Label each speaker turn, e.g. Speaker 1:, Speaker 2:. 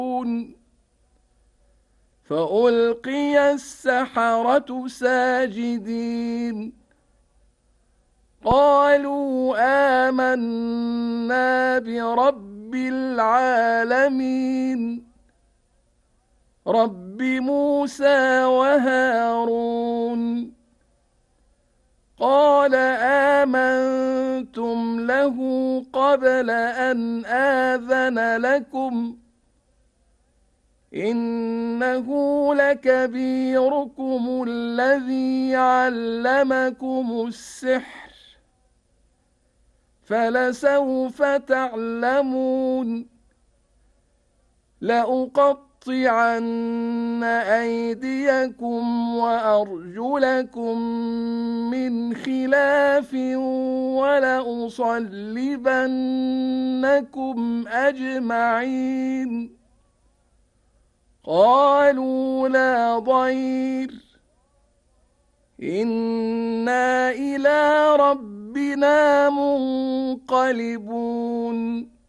Speaker 1: فألقي السحرة ساجدين قالوا آمنا برب العالمين رب موسى وهارون قال آمنتم له قبل أن آذن لكم إنه لكبيركم الذي علمكم السحر فلسوف تعلمون لأقطعن أيديكم وأرجلكم من خلاف ولأصلبنكم أجمعين قالوا لا ضير إنا إلى ربنا منقلبون